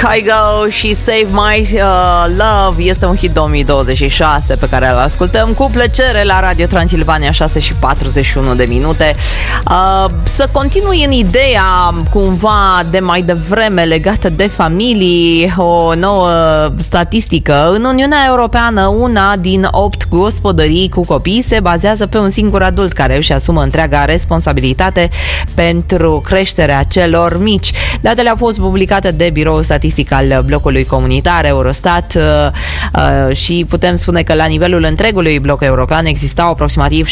Kygo și Save My Love este un hit 2026 pe care îl ascultăm cu plăcere la Radio Transilvania, 6:41 de minute. Să continui în ideea cumva de mai devreme legată de familii, o nouă statistică. În Uniunea Europeană, una din 8 gospodării cu copii se bazează pe un singur adult care își asumă întreaga responsabilitate pentru creșterea celor mici. Datele au fost publicate de Biroul Statistic al blocului comunitar Eurostat și putem spune că la nivelul întregului bloc european existau aproximativ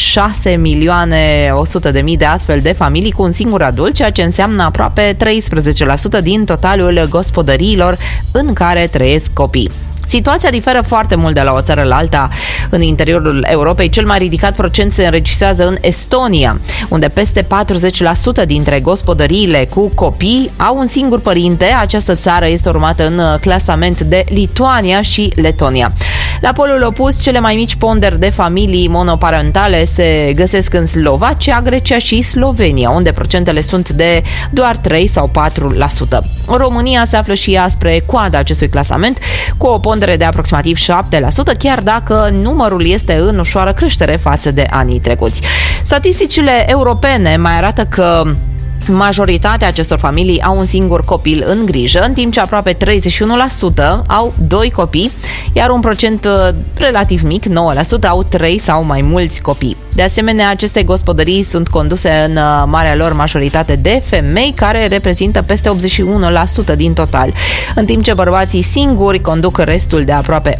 6.100.000 de astfel de familii cu un singur adult, ceea ce înseamnă aproape 13% din totalul gospodăriilor în care trăiesc copii. Situația diferă foarte mult de la o țară la alta în interiorul Europei. Cel mai ridicat procent se înregistrează în Estonia, unde peste 40% dintre gospodăriile cu copii au un singur părinte. Această țară este urmată în clasament de Lituania și Letonia. La polul opus, cele mai mici ponderi de familii monoparentale se găsesc în Slovacia, Grecia și Slovenia, unde procentele sunt de doar 3 sau 4%. România se află și ea spre coada acestui clasament, cu o pondere de aproximativ 7%, chiar dacă numărul este în ușoară creștere față de anii trecuți. Statisticile europene mai arată că majoritatea acestor familii au un singur copil în grijă, în timp ce aproape 31% au 2 copii, iar un procent relativ mic, 9%, au 3 sau mai mulți copii. De asemenea, aceste gospodării sunt conduse în marea lor majoritate de femei, care reprezintă peste 81% din total, în timp ce bărbații singuri conduc restul de aproape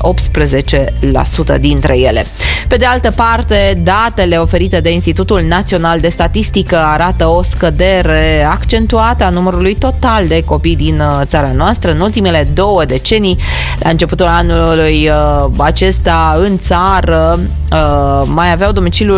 18% dintre ele. Pe de altă parte, datele oferite de Institutul Național de Statistică arată o scădere accentuată a numărului total de copii din țara noastră. În ultimele 2 decenii, la începutul anului acesta, în țară mai aveau domiciliul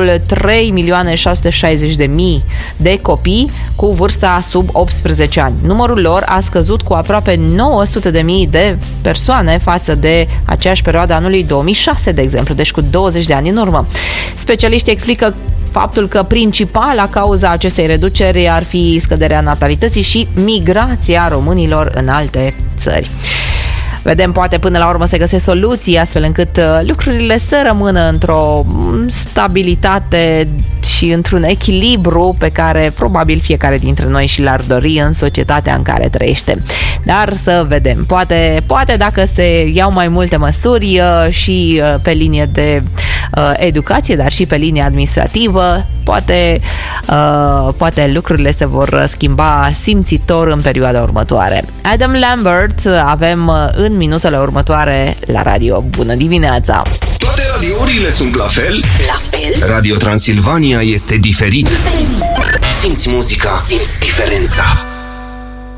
3.660.000 de copii cu vârsta sub 18 ani. Numărul lor a scăzut cu aproape 900.000 de persoane față de aceeași perioadă anului 2006, de exemplu, deci cu 20 de ani în urmă. Specialiștii explică faptul că principala cauza acestei reduceri ar fi scăderea natalității și migrația românilor în alte țări. Vedem, poate până la urmă se găsesc soluții astfel încât lucrurile să rămână într-o stabilitate și într-un echilibru pe care probabil fiecare dintre noi și l-ar dori în societatea în care trăiește. Dar să vedem. Poate dacă se iau mai multe măsuri și pe linie de educație, dar și pe linie administrativă, poate lucrurile se vor schimba simțitor în perioada următoare. Adam Lambert avem în minutele următoare la radio. Bună dimineața! Toate radiourile sunt la fel? La fel? Radio Transilvania este diferit. Simți muzica, simți diferența.